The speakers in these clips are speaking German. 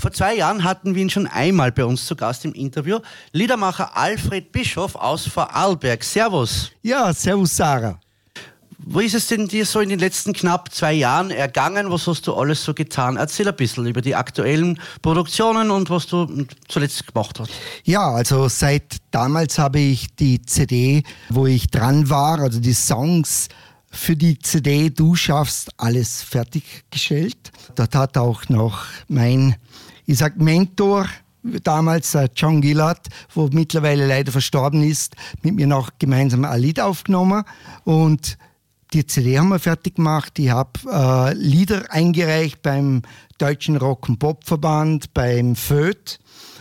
Vor 2 Jahren hatten wir ihn schon einmal bei uns zu Gast im Interview. Liedermacher Alfred Bischof aus Vorarlberg. Servus. Ja, servus Sarah. Wo ist es denn dir so in den letzten knapp 2 Jahren ergangen? Was hast du alles so getan? Erzähl ein bisschen über die aktuellen Produktionen und was du zuletzt gemacht hast. Ja, also seit damals habe ich die CD, wo ich dran war, also die Songs für die CD Du schaffst alles fertiggestellt. Dort hat auch noch mein, Mentor, damals John Gillard, wo mittlerweile leider verstorben ist, mit mir noch gemeinsam ein Lied aufgenommen und die CD haben wir fertig gemacht. Ich habe Lieder eingereicht beim Deutschen Rock- und Popverband, beim FÖD.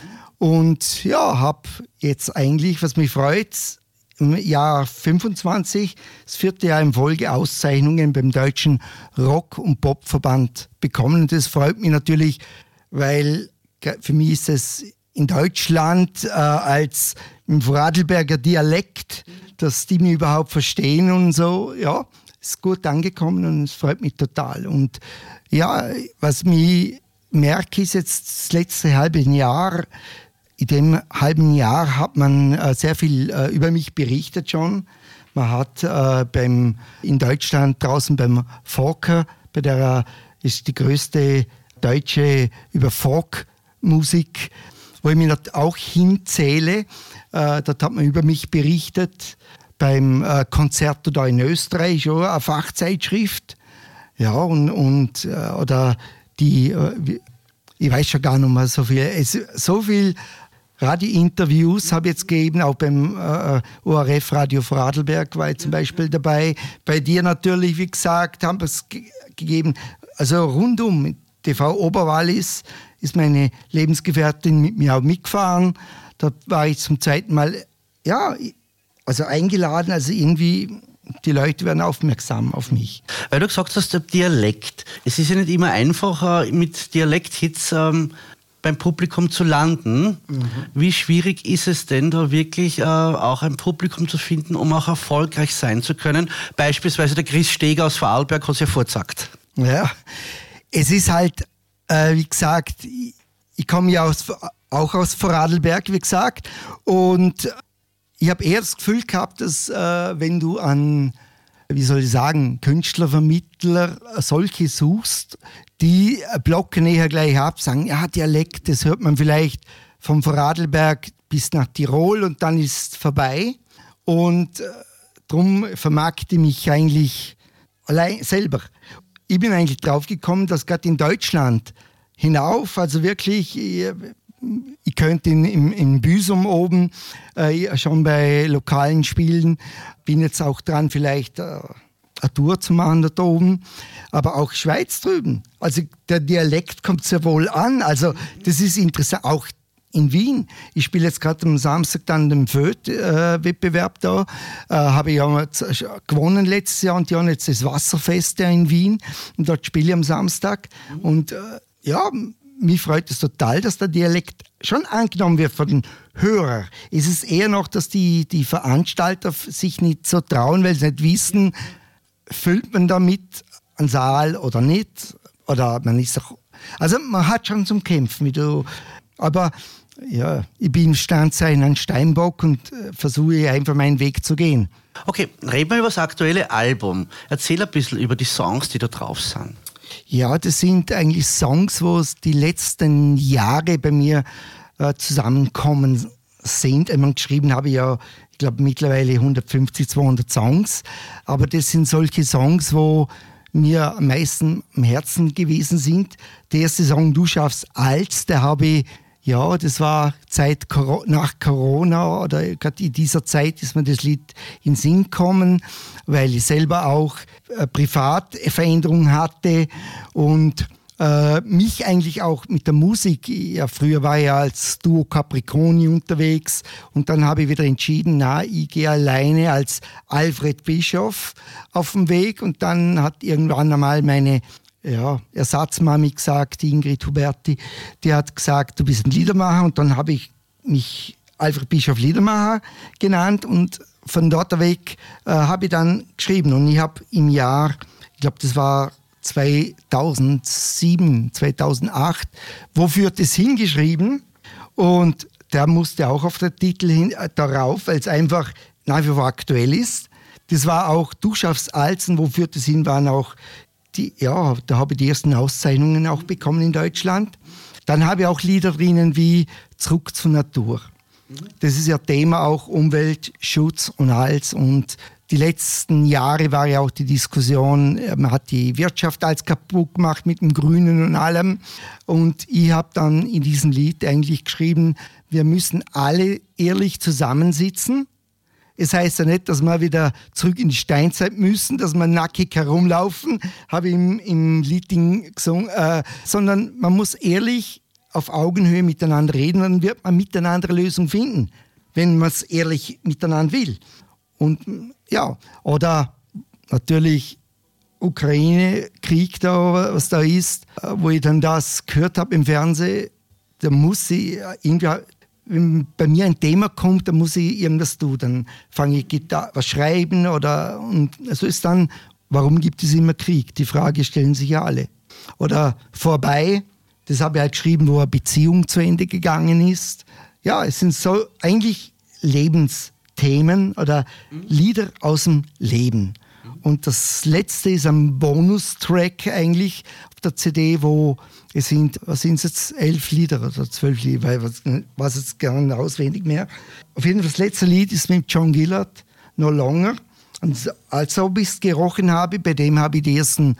Und ja, habe jetzt eigentlich, was mich freut, im Jahr 25, das 4. Jahr in Folge, Auszeichnungen beim Deutschen Rock- und Popverband bekommen. Und das freut mich natürlich, weil für mich ist es in Deutschland als im Vorarlberger Dialekt, dass die mich überhaupt verstehen und so, ja, ist gut angekommen und es freut mich total. Und ja, was mich merke, ist jetzt das letzte halbe Jahr. In dem halben Jahr hat man sehr viel über mich berichtet schon. Man hat in Deutschland draußen beim Folker, ist die größte deutsche über Folkmusik, wo ich mich auch hinzähle. Dort hat man über mich berichtet. Beim Konzerto da in Österreich, auch eine Fachzeitschrift. Ja, oder die, ich weiß schon gar nicht mehr so viel. So viel Radiointerviews habe ich jetzt gegeben, auch beim ORF Radio Vorarlberg war ich zum Beispiel dabei. Bei dir natürlich, wie gesagt, haben wir es gegeben. Also rundum, TV Oberwallis ist meine Lebensgefährtin mit mir auch mitgefahren. Da war ich zum zweiten Mal, ja, also eingeladen, also irgendwie, die Leute werden aufmerksam auf mich. Weil du gesagt hast, der Dialekt. Es ist ja nicht immer einfach, mit Dialekthits beim Publikum zu landen. Mhm. Wie schwierig ist es denn, da wirklich auch ein Publikum zu finden, um auch erfolgreich sein zu können? Beispielsweise der Chris Steger aus Vorarlberg hat es ja vorgesagt. Ja, es ist halt, wie gesagt, ich komme ja auch aus Vorarlberg, wie gesagt, und ich habe eher das Gefühl gehabt, dass wenn du an, wie soll ich sagen, Künstlervermittler solche suchst, die blocken eher gleich ab, sagen, ja, Dialekt, das hört man vielleicht vom Vorarlberg bis nach Tirol und dann ist es vorbei. Und darum vermarkte ich mich eigentlich allein selber. Ich bin eigentlich drauf gekommen, dass gerade in Deutschland hinauf, also wirklich, ich könnte in Büsum oben schon bei lokalen Spielen, bin jetzt auch dran, vielleicht eine Tour zu machen dort oben, aber auch Schweiz drüben. Also der Dialekt kommt sehr wohl an, also das ist interessant, auch in Wien. Ich spiele jetzt gerade am Samstag dann den FÖD-Wettbewerb da, habe ich ja gewonnen letztes Jahr und die haben jetzt das Wasserfest in Wien und dort spiele ich am Samstag und ja, mich freut es total, dass der Dialekt schon angenommen wird von den Hörern. Es ist eher noch, dass die Veranstalter sich nicht so trauen, weil sie nicht wissen, füllt man damit einen Saal oder nicht. Oder man ist auch, also man hat schon zum Kämpfen. Aber ja, ich bin Standzeichen ein Steinbock und versuche einfach meinen Weg zu gehen. Okay, reden wir über das aktuelle Album. Erzähl ein bisschen über die Songs, die da drauf sind. Ja, das sind eigentlich Songs, wo es die letzten Jahre bei mir zusammenkommen sind. Ich meine, geschrieben habe ich ja, ich glaube, mittlerweile 150, 200 Songs. Aber das sind solche Songs, wo mir am meisten am Herzen gewesen sind. Der erste Song, Du schaffst alles, der habe ich, ja, das war Zeit nach Corona oder gerade in dieser Zeit ist mir das Lied in den Sinn gekommen, weil ich selber auch privat Veränderungen hatte und mich eigentlich auch mit der Musik, ja, früher war ich ja als Duo Capricorni unterwegs und dann habe ich wieder entschieden, ich gehe alleine als Alfred Bischof auf den Weg und dann hat irgendwann einmal meine Ersatzmami gesagt, die Ingrid Huberti, die hat gesagt, du bist ein Liedermacher und dann habe ich mich Alfred Bischof Liedermacher genannt und von dort weg habe ich dann geschrieben und ich habe im Jahr, ich glaube das war 2007, 2008, Wo führt es hingeschrieben? Und der musste auch auf den Titel darauf, weil es einfach nach wie vor aktuell ist. Das war auch Du schaffst Alzen, Wo führt es hin, waren auch da habe ich die ersten Auszeichnungen auch bekommen in Deutschland. Dann habe ich auch Lieder drinnen wie Zurück zur Natur. Das ist ja Thema auch Umweltschutz und alles. Und die letzten Jahre war ja auch die Diskussion, man hat die Wirtschaft als kaputt gemacht mit dem Grünen und allem. Und ich habe dann in diesem Lied eigentlich geschrieben, wir müssen alle ehrlich zusammensitzen. Es heißt ja nicht, dass wir wieder zurück in die Steinzeit müssen, dass wir nackig herumlaufen, habe ich im Lied gesungen, sondern man muss ehrlich auf Augenhöhe miteinander reden, dann wird man miteinander eine Lösung finden, wenn man es ehrlich miteinander will. Und ja, oder natürlich Ukraine-Krieg da, was da ist, wo ich dann das gehört habe im Fernsehen, da muss ich irgendwie, wenn bei mir ein Thema kommt, dann muss ich irgendwas tun. Dann fange ich was schreiben und so ist dann, warum gibt es immer Krieg? Die Frage stellen sich ja alle. Oder Vorbei, das habe ich halt geschrieben, wo eine Beziehung zu Ende gegangen ist. Ja, es sind so eigentlich Lebensthemen oder Lieder aus dem Leben. Und das letzte ist ein Bonustrack eigentlich auf der CD, wo es sind, was sind es jetzt, 11 Lieder oder 12 Lieder, weil ich weiß jetzt gar nicht auswendig mehr. Auf jeden Fall das letzte Lied ist mit John Gillard, No Longer. Und als ob ich es gerochen habe, bei dem habe ich die ersten,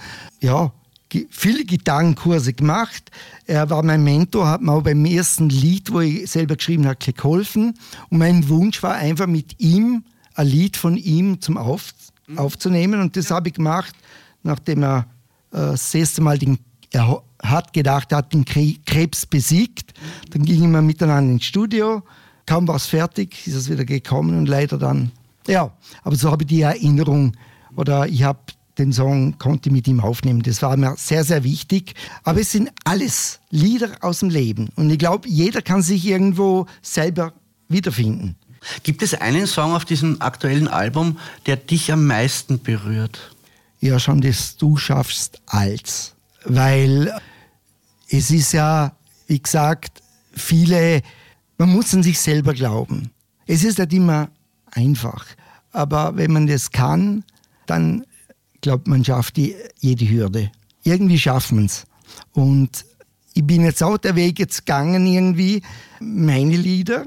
viele Gitarrenkurse gemacht. Er war mein Mentor, hat mir auch beim ersten Lied, wo ich selber geschrieben habe, geholfen. Und mein Wunsch war einfach mit ihm, ein Lied von ihm zum aufzunehmen. Und das habe ich gemacht, nachdem er das erste Mal er hat gedacht, er hat den Krebs besiegt. Dann gingen wir miteinander ins Studio. Kaum war es fertig, ist es wieder gekommen und leider dann, aber so habe ich die Erinnerung oder ich habe den Song, konnte mit ihm aufnehmen. Das war mir sehr, sehr wichtig. Aber es sind alles Lieder aus dem Leben. Und ich glaube, jeder kann sich irgendwo selber wiederfinden. Gibt es einen Song auf diesem aktuellen Album, der dich am meisten berührt? Ja, schon das Du schaffst Alz. Weil es ist ja, wie gesagt, man muss an sich selber glauben. Es ist nicht immer einfach. Aber wenn man das kann, dann glaubt man, schafft jede Hürde. Irgendwie schafft man es. Und ich bin jetzt auch der Weg jetzt gegangen irgendwie, meine Lieder,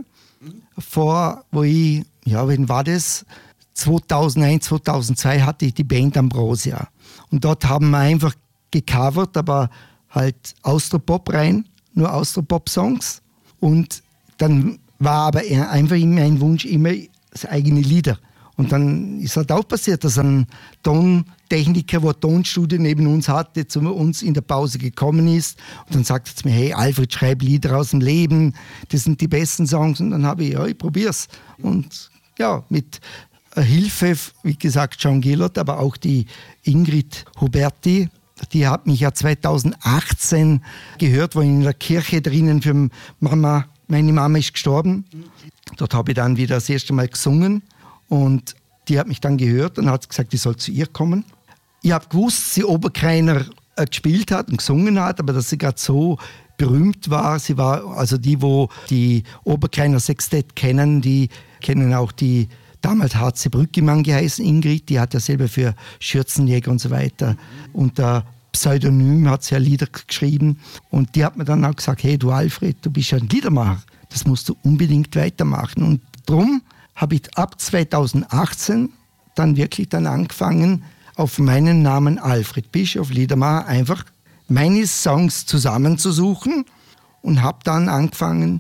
wo ich, wann war das? 2001, 2002 hatte ich die Band Ambrosia. Und dort haben wir einfach gecovert, aber halt Austropop rein, nur Austropop-Songs. Und dann war aber einfach mein Wunsch immer das eigene Lieder. Und dann ist halt auch passiert, dass ein Tontechniker, der ein Tonstudio neben uns hatte, zu uns in der Pause gekommen ist. Und dann sagt er zu mir, hey Alfred, schreib Lieder aus dem Leben, das sind die besten Songs. Und dann habe ich probier's. Und mit Hilfe, wie gesagt, John Gillard, aber auch die Ingrid Huberti, die hat mich ja 2018 gehört, wo ich in der Kirche drinnen für meine Mama ist gestorben. Dort habe ich dann wieder das erste Mal gesungen. Und die hat mich dann gehört und hat gesagt, ich soll zu ihr kommen. Ich habe gewusst, dass sie Oberkreiner gespielt hat und gesungen hat, aber dass sie gerade so berühmt war. Sie war, also wo die Oberkreiner Sextett kennen, die kennen auch die, damals hat sie Brückemann geheißen, Ingrid, die hat ja selber für Schürzenjäger und so weiter unter Pseudonym hat sie ja Lieder geschrieben. Und die hat mir dann auch gesagt, hey du Alfred, du bist ja ein Liedermacher, das musst du unbedingt weitermachen. Und darum habe ich ab 2018 dann wirklich angefangen, auf meinen Namen Alfred Bischof Liedermacher einfach meine Songs zusammenzusuchen und habe dann angefangen,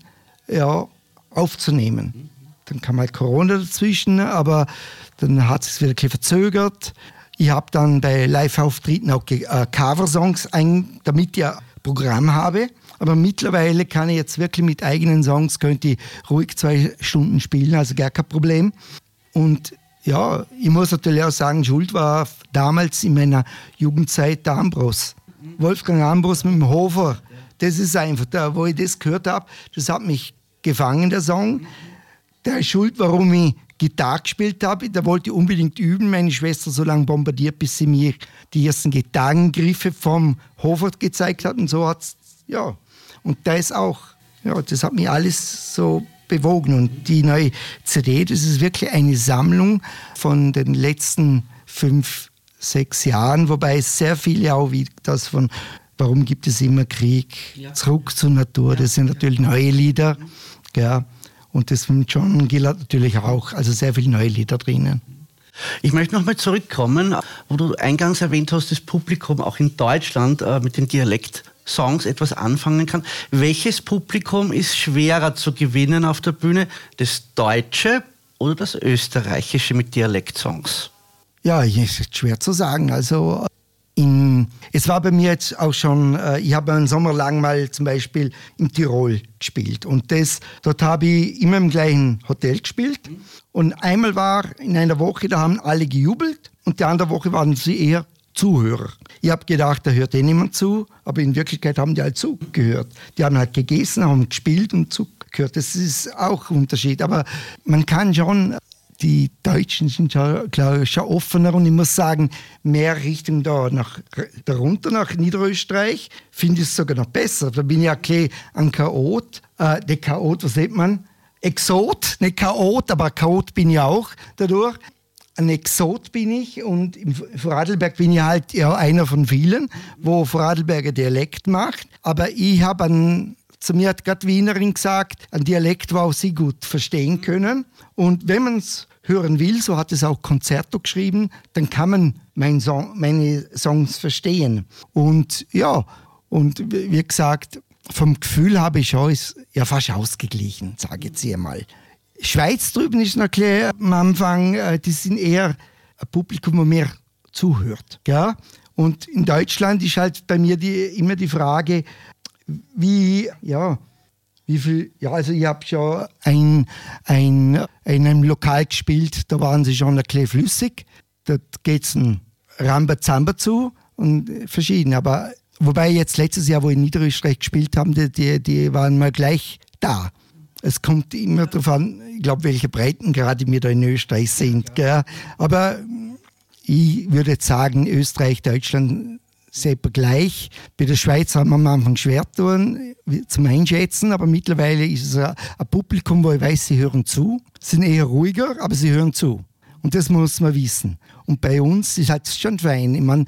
aufzunehmen. Dann kam halt Corona dazwischen, aber dann hat es wieder ein bisschen verzögert. Ich habe dann bei Live-Auftritten auch Cover-Songs, damit ich ein Programm habe. Aber mittlerweile kann ich jetzt wirklich mit eigenen Songs, könnte ich ruhig 2 Stunden spielen, also gar kein Problem. Und ich muss natürlich auch sagen, Schuld war damals in meiner Jugendzeit der Ambros. Wolfgang Ambros mit dem Hofer. Das ist einfach, wo ich das gehört habe, das hat mich gefangen, der Song. Der ist schuld, warum ich Gitarre gespielt habe, da wollte ich unbedingt üben. Meine Schwester so lange bombardiert, bis sie mir die ersten Gitarrengriffe vom Hofert gezeigt hat. Und so hat's, ja. Und da ist auch, ja, das hat mich alles so bewogen. Und die neue CD, das ist wirklich eine Sammlung von den letzten 5, 6 Jahren, wobei es sehr viele auch wie das von Warum gibt es immer Krieg, Zurück zur Natur, das sind natürlich neue Lieder. Ja. Und das von John Gillard natürlich auch, also sehr viele neue Lieder drinnen. Ich möchte nochmal zurückkommen, wo du eingangs erwähnt hast, das Publikum auch in Deutschland mit den Dialekt-Songs etwas anfangen kann. Welches Publikum ist schwerer zu gewinnen auf der Bühne? Das deutsche oder das österreichische mit Dialekt-Songs? Ja, ist schwer zu sagen. Also es war bei mir jetzt auch schon, ich habe einen Sommer lang mal zum Beispiel in Tirol gespielt und dort habe ich immer im gleichen Hotel gespielt und einmal war in einer Woche, da haben alle gejubelt und die andere Woche waren sie eher Zuhörer. Ich habe gedacht, da hört niemand zu, aber in Wirklichkeit haben die halt zugehört. Die haben halt gegessen, haben gespielt und zugehört. Das ist auch ein Unterschied, aber man kann schon... Die Deutschen sind ja, glaube ich, schon offener und ich muss sagen, mehr Richtung darunter nach Niederösterreich finde ich es sogar noch besser. Da bin ich ja ein Chaot. Der Chaot, was nennt man? Exot, nicht Chaot, aber Chaot bin ich auch dadurch. Ein Exot bin ich und im Vorarlberg bin ich halt ja einer von vielen, wo Vorarlberger Dialekt macht. Aber ich habe zu mir hat gerade Wienerin gesagt, ein Dialekt, wo sie gut verstehen können. Und wenn man es hören will, so hat es auch Concerto geschrieben, dann kann man meine Songs verstehen. Und ja, und wie gesagt, vom Gefühl habe ich schon fast ausgeglichen, sage ich jetzt einmal. Schweiz drüben ist noch klar am Anfang, die sind eher ein Publikum, das mehr zuhört. Ja? Und in Deutschland ist halt bei mir immer die Frage, wie viel, also ich habe schon in einem Lokal gespielt, da waren sie schon ein bisschen flüssig. Da geht es ein Rambazamba zu und verschieden. Aber wobei jetzt letztes Jahr, wo wir in Niederösterreich gespielt haben, die waren mal gleich da. Es kommt immer darauf an, ich glaube, welche Breitengrade wir da in Österreich sind. Gell? Aber ich würde jetzt sagen, Österreich, Deutschland selber gleich. Bei der Schweiz haben wir am Anfang schwer tun zum Einschätzen, aber mittlerweile ist es ein Publikum, wo ich weiß, sie hören zu. Sie sind eher ruhiger, aber sie hören zu. Und das muss man wissen. Und bei uns ist halt schon fein. Ich meine,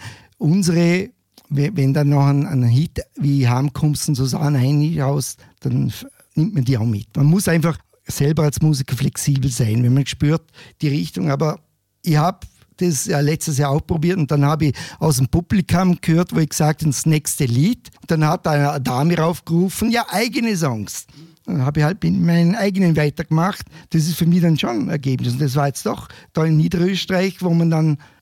wenn dann noch ein Hit wie Heimkommst und so Sachen raus, dann nimmt man die auch mit. Man muss einfach selber als Musiker flexibel sein, wenn man spürt die Richtung. Aber ich habe das letztes Jahr auch probiert und dann habe ich aus dem Publikum gehört, wo ich gesagt habe, das nächste Lied. Und dann hat eine Dame raufgerufen, ja, eigene Songs. Dann habe ich halt mit meinen eigenen weitergemacht. Das ist für mich dann schon ein Ergebnis. Und das war jetzt doch da in Niederösterreich, wo man dann